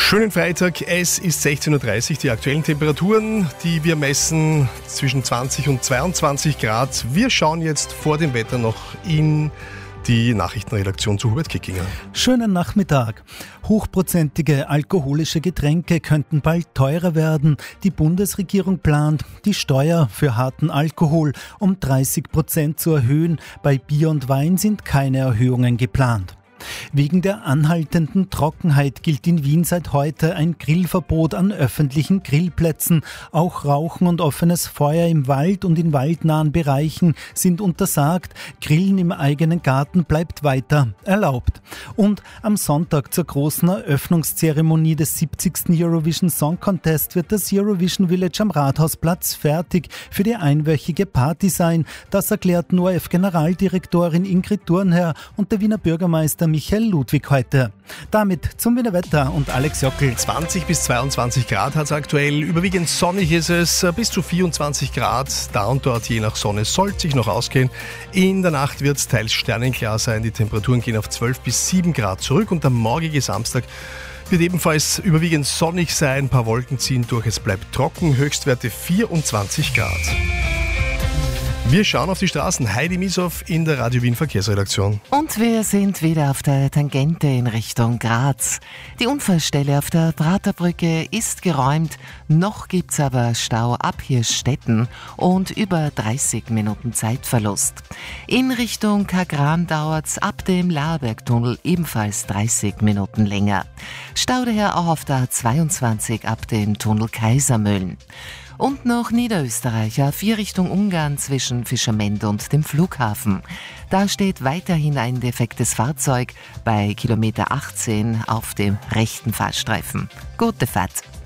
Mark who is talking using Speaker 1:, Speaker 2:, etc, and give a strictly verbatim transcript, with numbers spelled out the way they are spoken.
Speaker 1: Schönen Freitag, es ist sechzehn Uhr dreißig, die aktuellen Temperaturen, die wir messen, zwischen zwanzig und zweiundzwanzig Grad. Wir schauen jetzt vor dem Wetter noch in die Nachrichtenredaktion zu Hubert Kickinger.
Speaker 2: Schönen Nachmittag. Hochprozentige alkoholische Getränke könnten bald teurer werden. Die Bundesregierung plant, die Steuer für harten Alkohol um dreißig Prozent zu erhöhen. Bei Bier und Wein sind keine Erhöhungen geplant. Wegen der anhaltenden Trockenheit gilt in Wien seit heute ein Grillverbot an öffentlichen Grillplätzen. Auch Rauchen und offenes Feuer im Wald und in waldnahen Bereichen sind untersagt. Grillen im eigenen Garten bleibt weiter erlaubt. Und am Sonntag zur großen Eröffnungszeremonie des siebzigsten Eurovision Song Contest wird das Eurovision Village am Rathausplatz fertig für die einwöchige Party sein. Das erklärten O R F-Generaldirektorin Ingrid Thurnherr und der Wiener Bürgermeister Michael Ludwig heute. Damit zum Wiener Wetter und Alex Jockel.
Speaker 1: zwanzig bis zweiundzwanzig Grad hat es aktuell. Überwiegend sonnig ist es, bis zu vierundzwanzig Grad. Da und dort je nach Sonne soll sich noch ausgehen. In der Nacht wird es teils sternenklar sein. Die Temperaturen gehen auf zwölf bis sieben Grad zurück. Und der morgige Samstag wird ebenfalls überwiegend sonnig sein. Ein paar Wolken ziehen durch. Es bleibt trocken. Höchstwerte vierundzwanzig Grad. Wir schauen auf die Straßen. Heidi Mieshoff in der Radio Wien Verkehrsredaktion.
Speaker 3: Und wir sind wieder auf der Tangente in Richtung Graz. Die Unfallstelle auf der Praterbrücke ist geräumt. Noch gibt's aber Stau ab Hirschstetten und über dreißig Minuten Zeitverlust. In Richtung Kagran dauert's ab dem Laarbergtunnel ebenfalls dreißig Minuten länger. Stau daher auch auf der A zweiundzwanzig ab dem Tunnel Kaisermühlen. Und noch Niederösterreich auf vier Richtung Ungarn zwischen Fischermende und dem Flughafen. Da steht weiterhin ein defektes Fahrzeug bei Kilometer achtzehn auf dem rechten Fahrstreifen. Gute Fahrt!